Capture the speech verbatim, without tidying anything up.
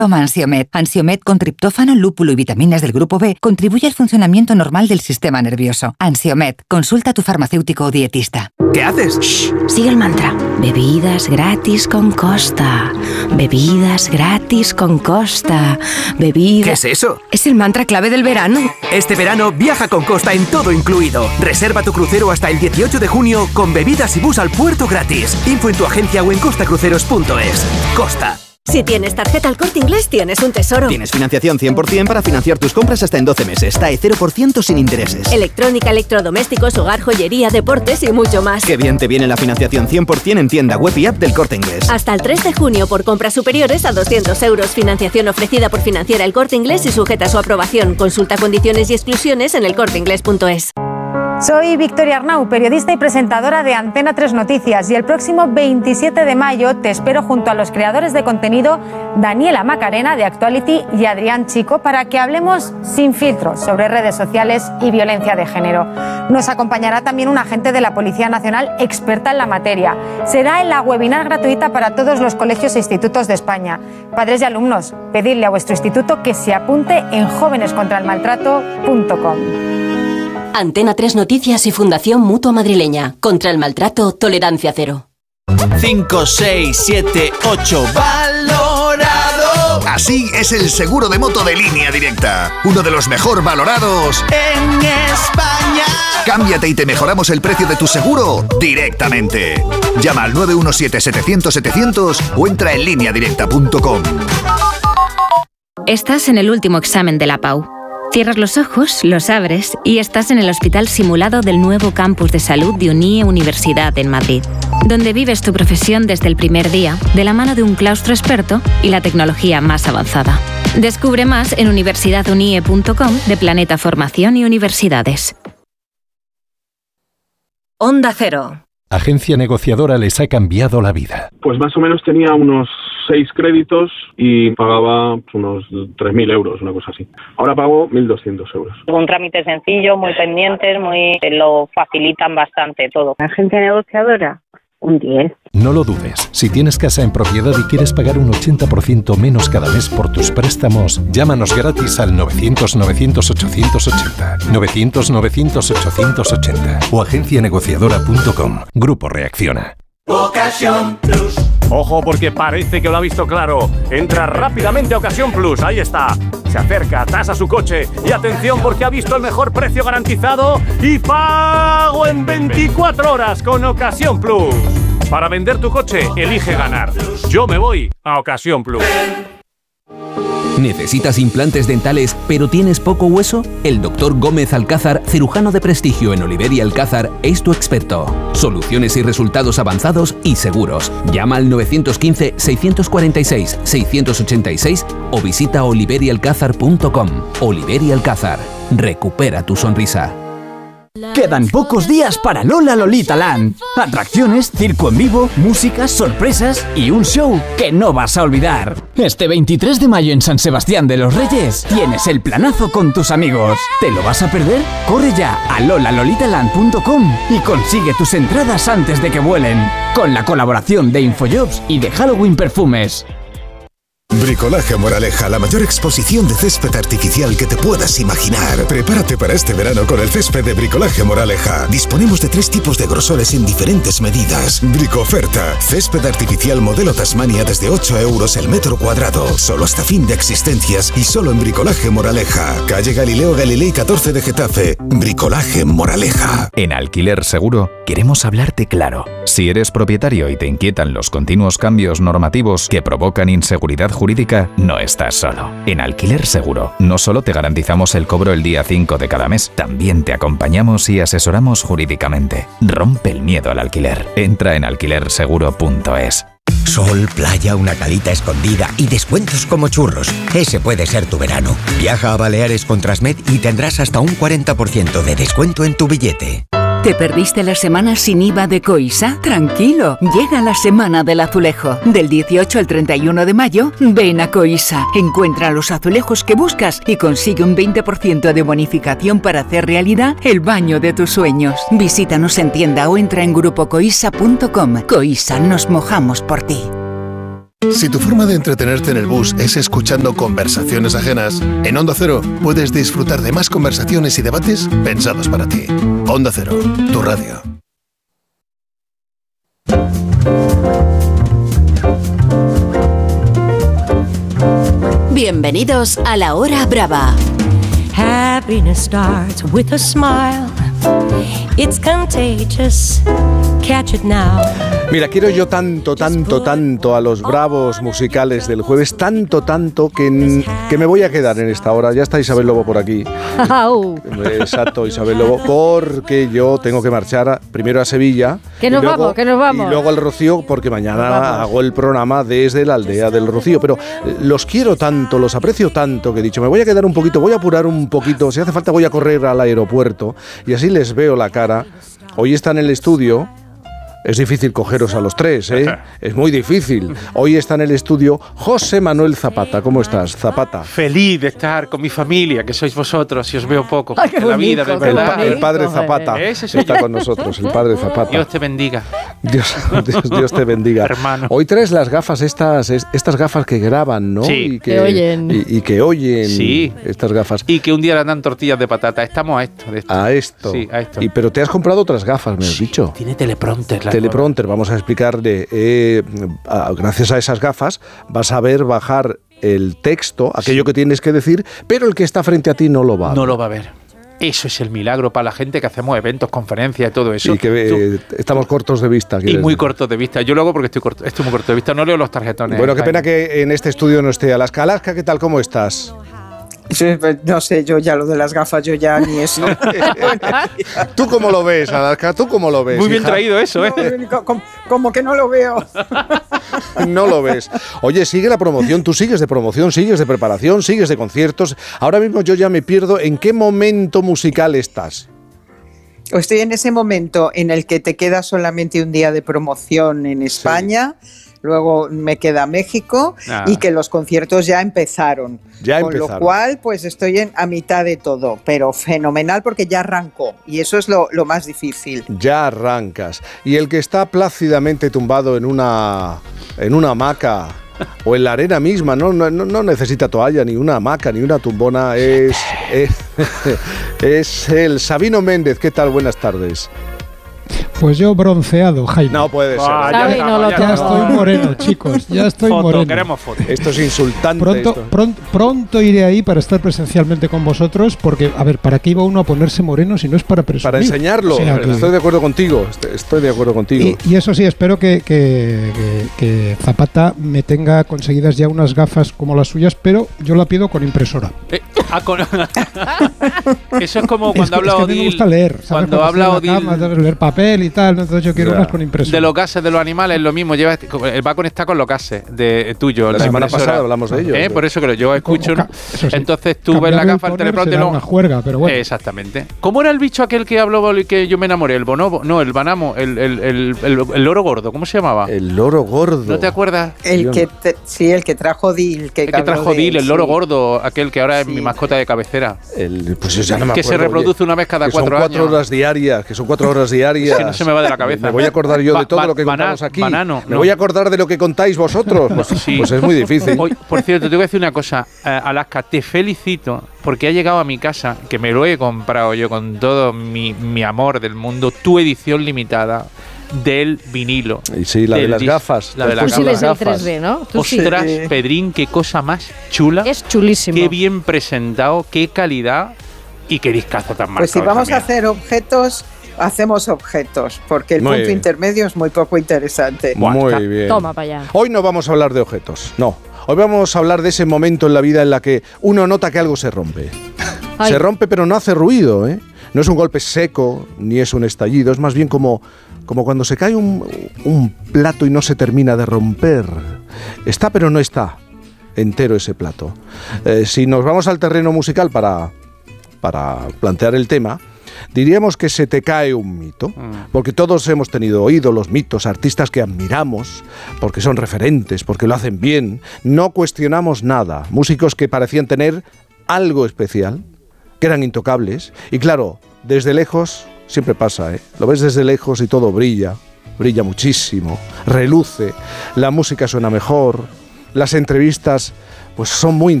Toma Ansiomed. Ansiomed con triptófano, lúpulo y vitaminas del grupo B contribuye al funcionamiento normal del sistema nervioso. Ansiomed. Consulta a tu farmacéutico o dietista. ¿Qué haces? Shh, sigue el mantra. Bebidas gratis con Costa. Bebidas gratis con Costa. Bebidas... ¿Qué es eso? Es el mantra clave del verano. Este verano viaja con Costa en todo incluido. Reserva tu crucero hasta el dieciocho de junio con bebidas y bus al puerto gratis. Info en tu agencia o en costacruceros punto es. Costa. Si tienes tarjeta El Corte Inglés, tienes un tesoro. Tienes financiación cien por ciento para financiar tus compras hasta en doce meses. TAE cero por ciento sin intereses. Electrónica, electrodomésticos, hogar, joyería, deportes y mucho más. Qué bien te viene la financiación cien por ciento en tienda web y app del Corte Inglés. Hasta el tres de junio por compras superiores a doscientos euros. Financiación ofrecida por Financiera El Corte Inglés y sujeta a su aprobación. Consulta condiciones y exclusiones en el corte inglés punto es. Soy Victoria Arnau, periodista y presentadora de Antena tres Noticias, y el próximo veintisiete de mayo te espero junto a los creadores de contenido Daniela Macarena de Actuality y Adrián Chico para que hablemos sin filtros sobre redes sociales y violencia de género. Nos acompañará también un agente de la Policía Nacional experta en la materia. Será en la webinar gratuita para todos los colegios e institutos de España. Padres y alumnos, pedidle a vuestro instituto que se apunte en jóvenes contra el maltrato punto com. Antena tres Noticias y Fundación Mutua Madrileña. Contra el maltrato, tolerancia cero. cinco, seis, siete, ocho. ¡Valorado! Así es el seguro de moto de Línea Directa. Uno de los mejor valorados en España. Cámbiate y te mejoramos el precio de tu seguro directamente. Llama al nueve uno siete, setecientos, setecientos o entra en línea directa punto com. Estás en el último examen de la P A U. Cierras los ojos, los abres y estás en el hospital simulado del nuevo campus de salud de Unie Universidad en Madrid, donde vives tu profesión desde el primer día, de la mano de un claustro experto y la tecnología más avanzada. Descubre más en universidad unie punto com de Planeta Formación y Universidades. Onda Cero. Agencia negociadora les ha cambiado la vida. Pues más o menos tenía unos seis créditos y pagaba unos tres mil euros, una cosa así. Ahora pago mil doscientos euros. Un trámite sencillo, muy pendientes, muy lo facilitan bastante todo. Agencia negociadora, un diez. No lo dudes. Si tienes casa en propiedad y quieres pagar un ochenta por ciento menos cada mes por tus préstamos, llámanos gratis al novecientos, novecientos, ochocientos ochenta. novecientos, novecientos, ochocientos ochenta o agencia negociadora punto com. Grupo Reacciona. Ocasión Plus. Ojo, porque parece que lo ha visto claro. Entra rápidamente a Ocasión Plus. Ahí está. Se acerca, tasa su coche. Y atención, porque ha visto el mejor precio garantizado y pago en veinticuatro horas con Ocasión Plus. Para vender tu coche, elige ganar. Yo me voy a Ocasión Plus. ¿Necesitas implantes dentales pero tienes poco hueso? El doctor Gómez Alcázar, cirujano de prestigio en Oliver y Alcázar, es tu experto. Soluciones y resultados avanzados y seguros. Llama al nueve uno cinco, seis cuatro seis, seis ocho seis o visita oliver y alcázar punto com. Oliver y Alcázar. Recupera tu sonrisa. Quedan pocos días para Lola Lolita Land. Atracciones, circo en vivo, música, sorpresas y un show que no vas a olvidar. Este veintitrés de mayo en San Sebastián de los Reyes tienes el planazo con tus amigos. ¿Te lo vas a perder? Corre ya a lola lolita land punto com y consigue tus entradas antes de que vuelen. Con la colaboración de Infojobs y de Halloween Perfumes. Bricolaje Moraleja, la mayor exposición de césped artificial que te puedas imaginar. Prepárate para este verano con el césped de Bricolaje Moraleja. Disponemos de tres tipos de grosores en diferentes medidas. Bricoferta, césped artificial modelo Tasmania desde ocho euros el metro cuadrado. Solo hasta fin de existencias y solo en Bricolaje Moraleja. Calle Galileo Galilei catorce de Getafe. Bricolaje Moraleja. En Alquiler Seguro queremos hablarte claro. Si eres propietario y te inquietan los continuos cambios normativos que provocan inseguridad jurídica, no estás solo. En Alquiler Seguro no solo te garantizamos el cobro el día cinco de cada mes, también te acompañamos y asesoramos jurídicamente. Rompe el miedo al alquiler. Entra en alquiler seguro punto es. Sol, playa, una calita escondida y descuentos como churros. Ese puede ser tu verano. Viaja a Baleares con Transmed y tendrás hasta un cuarenta por ciento de descuento en tu billete. ¿Te perdiste la semana sin I V A de Coisa? Tranquilo, llega la Semana del Azulejo. Del dieciocho al treinta y uno de mayo, ven a Coisa. Encuentra los azulejos que buscas y consigue un veinte por ciento de bonificación para hacer realidad el baño de tus sueños. Visítanos en tienda o entra en grupo coisa punto com. Coisa, nos mojamos por ti. Si tu forma de entretenerte en el bus es escuchando conversaciones ajenas, en Onda Cero puedes disfrutar de más conversaciones y debates pensados para ti. Onda Cero, tu radio. Bienvenidos a La Hora Brava. Happiness starts with a smile. It's contagious. Catch it now. Mira, quiero yo tanto, tanto, tanto a los bravos musicales del jueves, tanto, tanto, que, que me voy a quedar en esta hora. Ya está Isabel Lobo por aquí. Exacto, Isabel Lobo, porque yo tengo que marchar a, primero a Sevilla. Que nos luego, vamos, que nos vamos. Y luego al Rocío, porque mañana hago el programa desde la aldea del Rocío. Pero los quiero tanto, los aprecio tanto, que he dicho, me voy a quedar un poquito, voy a apurar un poquito. Si hace falta voy a correr al aeropuerto y así les veo la cara. Hoy está en el estudio. Es difícil cogeros a los tres, ¿eh? Es muy difícil. Hoy está en el estudio José Manuel Zapata. ¿Cómo estás, Zapata? Feliz de estar con mi familia, que sois vosotros, y os veo poco. Ay, en la vida, de verdad. El, el padre Zapata está con nosotros, el padre Zapata. Dios te bendiga. Dios, Dios, Dios te bendiga. Hermano. Hoy traes las gafas, estas, estas gafas que graban, ¿no? Sí. Y que, que oyen. Y, y que oyen. Sí. Estas gafas. Y que un día le dan tortillas de patata. Estamos a esto. De esto. A esto. Sí, a esto. Y, pero te has comprado otras gafas, me has sí, dicho. Tiene teleprompter. La teleprompter, vamos a explicarle. Eh, a, gracias a esas gafas vas a ver bajar el texto, aquello sí. que tienes que decir, pero el que está frente a ti no lo va a ver. No lo va a ver. Eso es el milagro para la gente que hacemos eventos, conferencias y todo eso. Y que eh, estamos cortos de vista. Y muy cortos de vista. Yo lo hago porque estoy, corto, estoy muy corto de vista. No leo los tarjetones. Bueno, qué pena que en este estudio no esté Alaska. Alaska, ¿qué tal? ¿Cómo estás? No sé, yo ya lo de las gafas, yo ya ni eso. ¿Tú cómo lo ves, Alaska? ¿Tú cómo lo ves? Muy bien hija? traído eso, ¿eh? No, como, como que no lo veo. No lo ves. Oye, sigue la promoción, tú sigues de promoción, sigues de preparación, sigues de conciertos. Ahora mismo yo ya me pierdo. ¿En qué momento musical estás? Estoy en ese momento en el que te queda solamente un día de promoción en España. Sí. Luego me queda México ah. y que los conciertos ya empezaron. Ya Con empezaron. lo cual, pues estoy en, a mitad de todo, pero fenomenal porque ya arrancó y eso es lo, lo más difícil. Ya arrancas. Y el que está plácidamente tumbado en una, en una hamaca o en la arena misma, no, no, no necesita toalla, ni una hamaca, ni una tumbona, es, es, es el Sabino Méndez. ¿Qué tal? Buenas tardes. Pues yo bronceado, Jaime. No puede ser. Ah, ya, ya, no ya, ya estoy moreno, chicos. Ya estoy foto, moreno. Queremos foto. Esto es insultante. Pronto, esto. Pronto, pronto iré ahí para estar presencialmente con vosotros, porque, a ver, ¿para qué iba uno a ponerse moreno si no es para presumir? Para enseñarlo. O sea, que... Estoy de acuerdo contigo. Estoy de acuerdo contigo. Y, y eso sí, espero que, que, que, que Zapata me tenga conseguidas ya unas gafas como las suyas, pero yo la pido con impresora. Eh, ah, con... Eso es como cuando es que, habla es que Odil. Me gusta leer. ¿sabes? Cuando, cuando habla Odil. Cama, leer papel y tal, entonces yo quiero ya. unas con impresora. De los gases de los animales es lo mismo. Lleva, va a conectar con los gases de tuyo. La, la semana pasada hablamos de ello. ¿Eh? Por eso que lo yo escucho. Ca- Entonces tú ves la gafa del teleprompter. Será una juerga, pero bueno. Exactamente. ¿Cómo era el bicho aquel que habló y que yo me enamoré? El bonobo. No, el banamo. El, el, el, el, el loro gordo. ¿Cómo se llamaba? El loro gordo. ¿No te acuerdas? El que te, sí, el que trajo Dil. Que el que trajo Dil, el loro sí. gordo. Aquel que ahora es sí. mi mascota de cabecera. El, pues yo ya no me que acuerdo, se reproduce oye, una vez cada que cuatro, son cuatro años. horas diarias. Que son cuatro horas diarias. Es que no se me va de la cabeza. Me voy a acordar yo de todo ba- lo que bana- contamos aquí. Banano, me no. voy a acordar de lo que contáis vosotros. Pues, sí. pues es muy difícil. Hoy, por cierto, te voy a decir una cosa. Uh, Alaska, te felicito porque ha llegado a mi casa, que me lo he comprado yo con todo mi, mi amor del mundo, tu edición limitada del vinilo. Y sí, la de las gafas. La de las Tú sí ves el gafas. tres D, ¿no? Tú Ostras, sí. Pedrín, qué cosa más chula. Es chulísimo. Qué bien presentado, qué calidad y qué discazo tan marcado. Pues si vamos también. a hacer objetos, hacemos objetos, porque el muy punto bien. intermedio es muy poco interesante. Muy bien. Toma para allá. Hoy no vamos a hablar de objetos, no. Hoy vamos a hablar de ese momento en la vida en la que uno nota que algo se rompe. Ay. Se rompe pero no hace ruido, ¿eh? No es un golpe seco, ni es un estallido, es más bien como, como cuando se cae un, un plato y no se termina de romper. Está pero no está entero ese plato. Eh, si nos vamos al terreno musical para, para plantear el tema, diríamos que se te cae un mito, mm. porque todos hemos tenido ídolos, mitos, artistas que admiramos, porque son referentes, porque lo hacen bien, no cuestionamos nada, músicos que parecían tener algo especial, que eran intocables, y claro, desde lejos siempre pasa, ¿eh? Lo ves desde lejos y todo brilla, brilla muchísimo, reluce, la música suena mejor, las entrevistas pues son muy